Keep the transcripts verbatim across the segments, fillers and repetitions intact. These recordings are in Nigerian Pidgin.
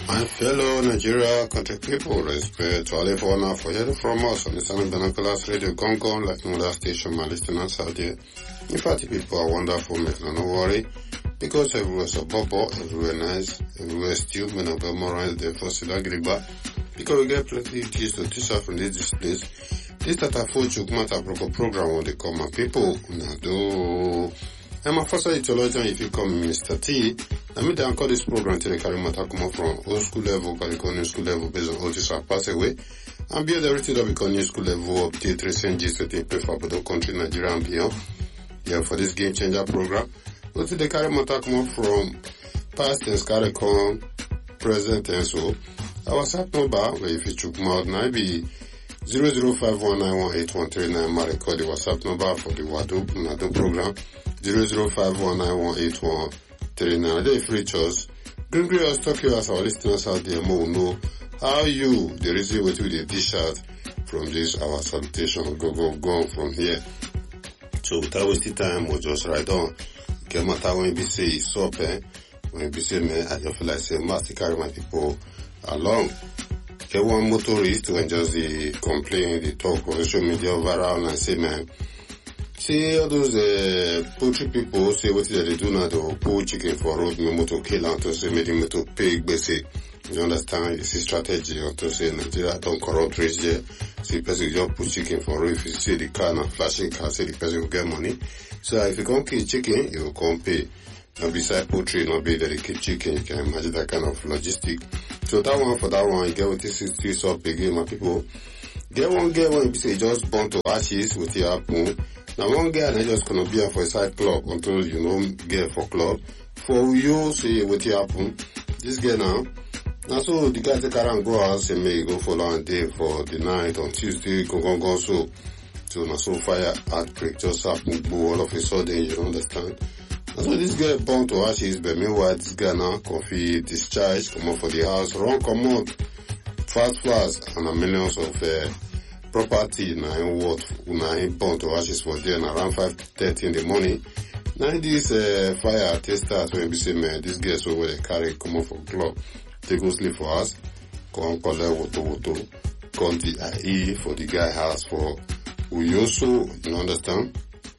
My fellow Nigeria contact people, respect to all everyone for hearing from us on the Sound Binoculars Radio Gong Gong, like another station, my listeners out there. In fact, people are wonderful, make no worry, because everywhere's a bubble, everywhere nice, everywhere still, men of memorize the first Agriba, because we get plenty of things to teach us from this place. This that I thought you might have broke a program when they come, my people, now do. I'm a first theologian if you come Mister T. I mean, I call this program to the carry matter come from old school level, call new school level based on all this are pass away. And beyond everything that we call new school level, update, recent G's that they pay for the country, Nigeria and beyond. Yeah, for this game changer program. But the carry matter come from past and carry come present and so. Our WhatsApp number, where if you chook mouth, now be zero zero five one nine one eight one three nine. My record the WhatsApp number for the Wado Nado program. zero zero five one nine one eight one three nine. They free choice. Bring us talk you as our listeners out there more know how you the reason what we dish out from this our salutation go go go from here. So without wasting time we'll just ride on. Get matter when we say it's up eh. When we say man I just feel like say must carry my people along. Get one motorist when just the complain, the talk on social media viral and say man see all those uh, poultry people say what they do now to pull chicken for road me to kill and to say make them to pay basic. You understand? It's a strategy or to say Nigeria don't corrupt rich there. See person just put chicken for road. If you see the car and flashing car, say the person will get money. So if you can't kill chicken, you will come pay. Now beside poultry, not be dedicated chicken, you can imagine that kind of logistic. So that one for that one, you get what this is twist up again, my people. Get one get one, you say just burn to ashes with your apple. Now one guy I just gonna be for a side club until you know get for club. For you say what happen. This guy now. Now so the guy take car and go out and may go for long day for the night on Tuesday go go go so so now so fire outbreak just happen all of a sudden you understand. Now so this guy bound to ashes but meanwhile this guy now coffee discharge come out for the house run come out fast fast and a millions of uh, property na in what na in burn to ashes for there na around five thirty in the morning. Now this uh, fire testers when we say man this guy so where they carry come off from club take go sleep for us come collect water water come the I E for the guy house for Uyoso you understand.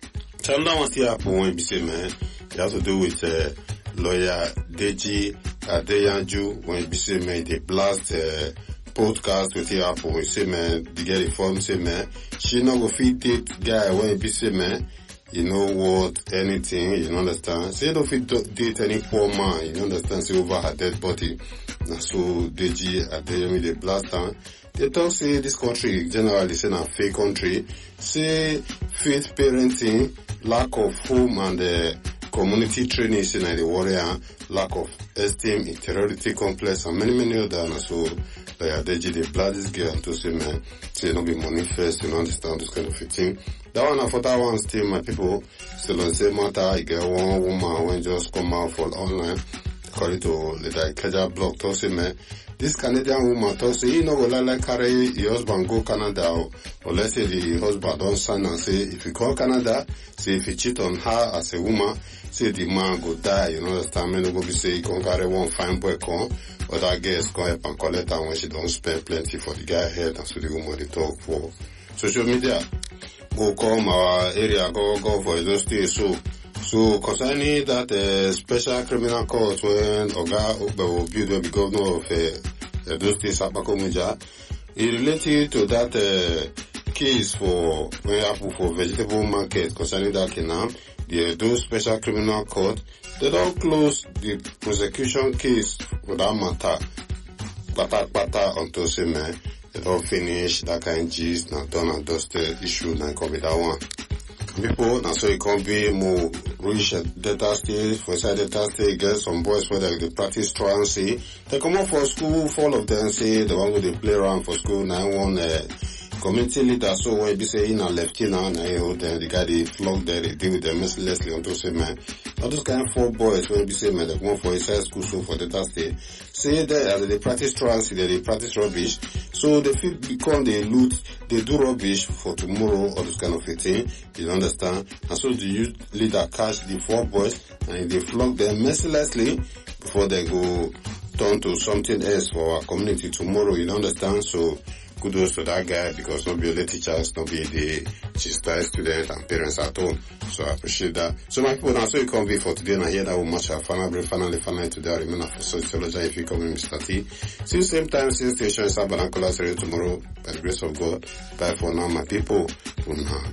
So now one still happen when we say man it has to do with uh, lawyer Deji Adeyanju when we say man they blast uh, podcast with your apple, we say man, the girl inform say man, she not go feed date guy when be say man, you know what, anything, you understand? Say don't feed date any poor man, you understand? Say over her dead body. Now so Deji Adeyemi the blast down. They talk say this country generally say a fake country. Say faith parenting, lack of home and uh, community training say na the warrior, lack of esteem, inferiority complex and many many other so like they the blood this girl to say man, say no be money first, you know, understand this kind of thing. That one for that one still my people still on same matter. I get one woman when just come out for online according to the Ikeja blog to say man, this Canadian woman to say you know go like carry your husband go Canada or, or let's say the husband don't sign and say if you call Canada, say if you cheat on her as a woman, say the man go die, you know, understand me no go be say you can carry one fine boy come. Other girls come help and collect her when she don't spend plenty for the guy head and so the woman they talk for social media. Go come our area, go go for those days. So so concerning that uh, special criminal court when Oga Ugbe will build the governor of uh, those days Abakomeja, it related to that uh, case for when happen for vegetable market concerning that Kenam, the those special criminal court. They don't close the prosecution case for that matter. Bata bata until say man, they don't finish that kind of gist, now done and dusted issue, now come be that one. People, now so it can be more reach data stage, for inside data stage, get some boys where they, they practice truancy. They come up for school, all of them say the one where they play around for school, now one, uh, community leader, so when be saying a left in and then the guy they flog there, they deal with them mercilessly until say man. All those kind of four boys when be saying man, they go for inside school, so for data state. Say that they practice truancy, they practice rubbish. So they feel become they loot, they do rubbish for tomorrow, all those kind of thing. You understand? And so the youth leader catch the four boys and they flog them mercilessly before they go turn to something else for our community tomorrow, you understand? So kudos to that guy, because not be only teachers, not be the sister, student and parents at home. So I appreciate that. So my people, now so you come be for today and I hear that will match our final break, finally, finally today. I remember for sociology if you come in Mister T. See you same time, same station, Sabanacola Radio tomorrow by the grace of God. Bye for now, my people.